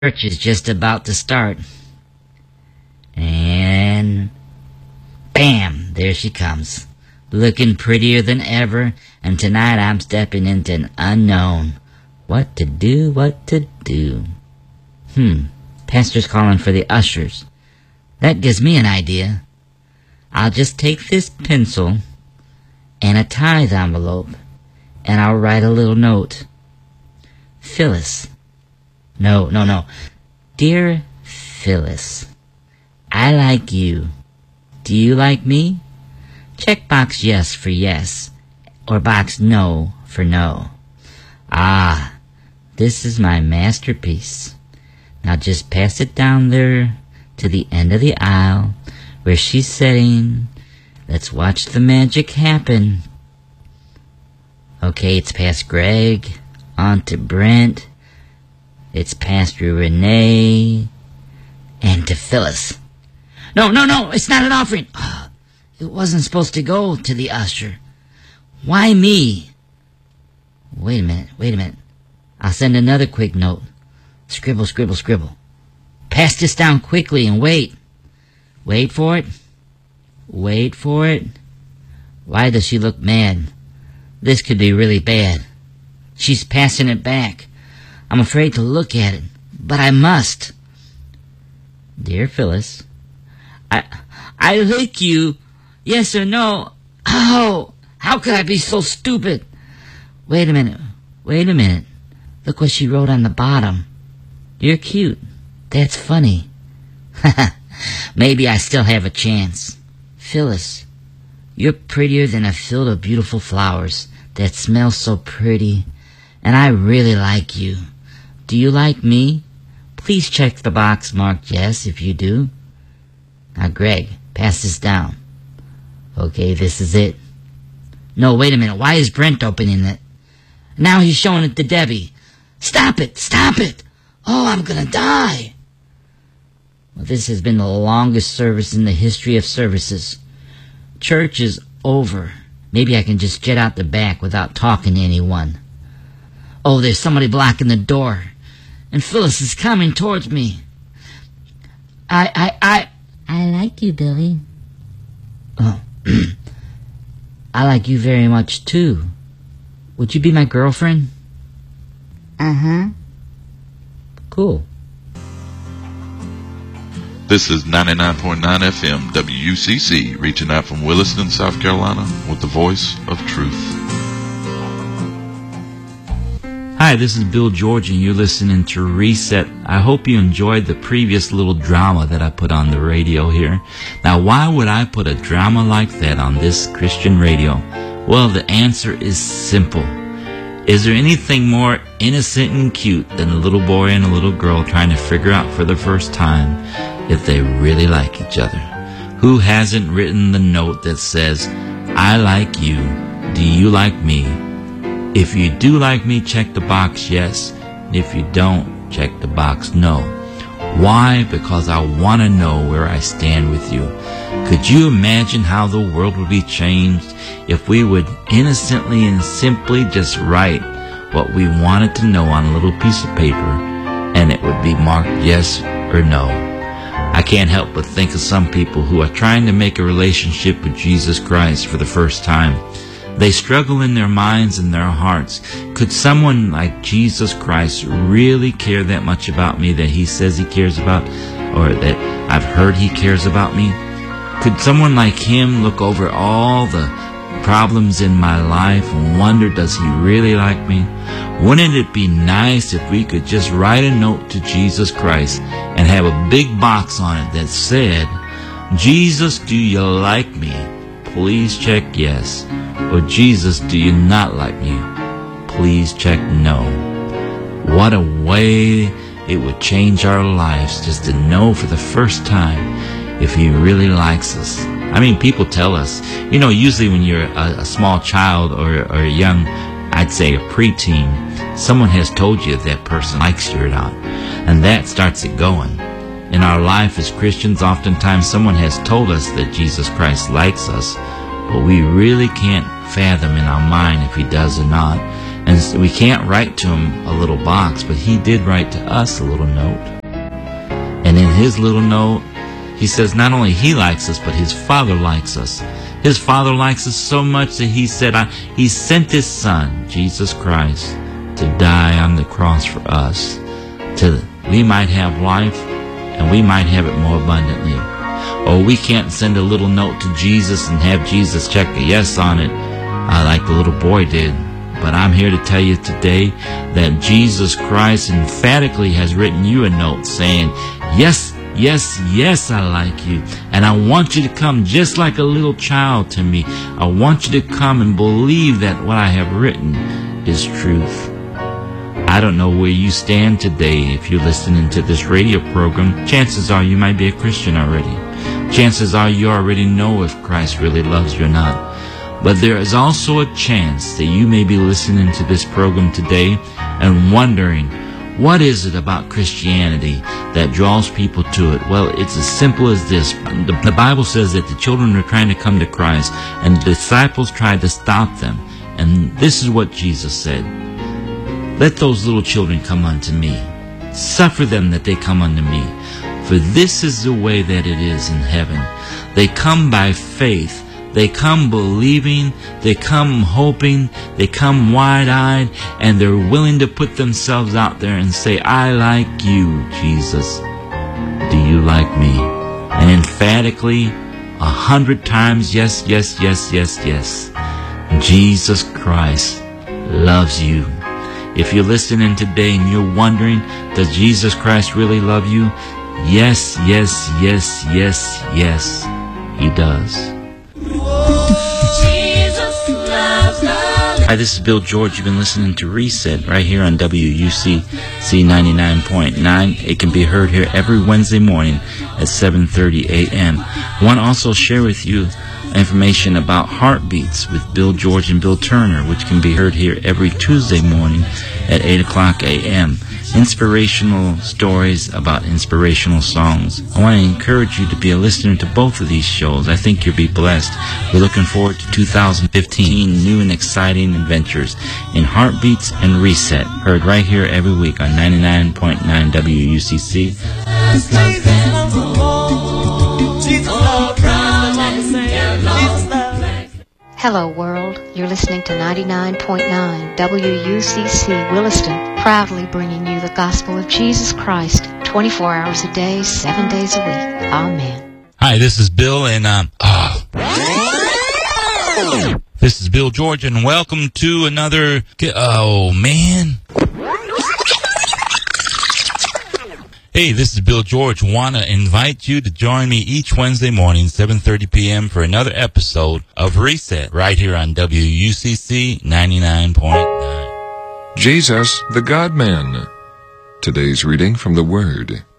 Church is just about to start. And bam, there she comes, looking prettier than ever, and tonight I'm stepping into an unknown. What to do, what to do. Pastor's calling for the ushers. That gives me an idea. I'll just take this pencil and a tithe envelope, and I'll write a little note. Phyllis. No. Dear Phyllis, I like you. Do you like me? Check box yes for yes, or box no for no. Ah, this is my masterpiece. Now just pass it down there to the end of the aisle where she's sitting. Let's watch the magic happen. Okay, it's past Greg, on to Brent. It's Pastor Renee, and to Phyllis. No, it's not an offering. It wasn't supposed to go to the usher. Why me? Wait a minute. I'll send another quick note. Scribble. Pass this down quickly and wait. Wait for it. Why does she look mad? This could be really bad. She's passing it back. I'm afraid to look at it, but I must. Dear Phyllis, I like you. Yes or no? Oh, how could I be so stupid? Wait a minute. Look what she wrote on the bottom. You're cute. That's funny. Maybe I still have a chance. Phyllis, you're prettier than a field of beautiful flowers that smells so pretty, and I really like you. Do you like me? Please check the box marked yes if you do. Now, Greg, pass this down. Okay, this is it. No, wait a minute. Why is Brent opening it? Now he's showing it to Debbie. Stop it. Oh, I'm gonna die. Well, this has been the longest service in the history of services. Church is over. Maybe I can just jet out the back without talking to anyone. Oh, there's somebody blocking the door. And Phyllis is coming towards me. I like you, Billy. Oh, I like you very much, too. Would you be my girlfriend? Uh-huh. Cool. This is 99.9 FM WUCC, reaching out from Williston, South Carolina, with the voice of truth. Hi, this is Bill George, and you're listening to Reset. I hope you enjoyed the previous little drama that I put on the radio here. Now, why would I put a drama like that on this Christian radio? Well, the answer is simple. Is there anything more innocent and cute than a little boy and a little girl trying to figure out for the first time if they really like each other? Who hasn't written the note that says, I like you, do you like me? If you do like me, check the box yes. If you don't, check the box no. Why? Because I want to know where I stand with you. Could you imagine how the world would be changed if we would innocently and simply just write what we wanted to know on a little piece of paper, and it would be marked yes or no? I can't help but think of some people who are trying to make a relationship with Jesus Christ for the first time. They struggle in their minds and their hearts. Could someone like Jesus Christ really care that much about me that he says he cares about, or that I've heard he cares about me? Could someone like him look over all the problems in my life and wonder, does he really like me? Wouldn't it be nice if we could just write a note to Jesus Christ and have a big box on it that said, Jesus, do you like me? Please check yes. Or Jesus, do you not like me? Please check no. What a way it would change our lives just to know for the first time if he really likes us. I mean, people tell us, usually when you're a small child or a young, I'd say a preteen, someone has told you that person likes you or not. And that starts it going. In our life as Christians, oftentimes someone has told us that Jesus Christ likes us, but we really can't fathom in our mind if he does or not. And so we can't write to him a little box, but he did write to us a little note. And in his little note, he says not only he likes us, but his Father likes us. His Father likes us so much that he said he sent his Son, Jesus Christ, to die on the cross for us, so we might have life and we might have it more abundantly. Oh, we can't send a little note to Jesus and have Jesus check a yes on it, like the little boy did. But I'm here to tell you today that Jesus Christ emphatically has written you a note saying, yes, yes, yes, I like you. And I want you to come just like a little child to me. I want you to come and believe that what I have written is truth. I don't know where you stand today. If you're listening to this radio program, chances are you might be a Christian already. Chances are you already know if Christ really loves you or not. But there is also a chance that you may be listening to this program today and wondering, what is it about Christianity that draws people to it? Well, it's as simple as this. The Bible says that the children are trying to come to Christ, and the disciples tried to stop them. And this is what Jesus said. Let those little children come unto me. Suffer them that they come unto me. For this is the way that it is in heaven. They come by faith. They come believing, they come hoping, they come wide-eyed, and they're willing to put themselves out there and say, I like you, Jesus. Do you like me? And emphatically, 100 times, yes, yes, yes, yes, yes. Jesus Christ loves you. If you're listening today and you're wondering, does Jesus Christ really love you? Yes, yes, yes, yes, yes, He does. Hi, this is Bill George. You've been listening to Reset right here on WUCC 99.9. It can be heard here every Wednesday morning at 7:30 a.m. I want to also share with you information about Heartbeats with Bill George and Bill Turner, which can be heard here every Tuesday morning at 8 o'clock a.m. Inspirational stories about inspirational songs. I want to encourage you to be a listener to both of these shows. I think you'll be blessed. We're looking forward to 2015, new and exciting adventures in Heartbeats and Reset, heard right here every week on 99.9 WUCC. Hello, world. You're listening to 99.9 WUCC Williston, proudly bringing you the gospel of Jesus Christ 24 hours a day, 7 days a week. Amen. Hi, this is Bill, and this is Bill George, and welcome to another. Oh man. Hey, this is Bill George. Want to invite you to join me each Wednesday morning, 7:30 p.m. for another episode of Reset right here on WUCC 99.9. Jesus, the God-Man. Today's reading from the Word.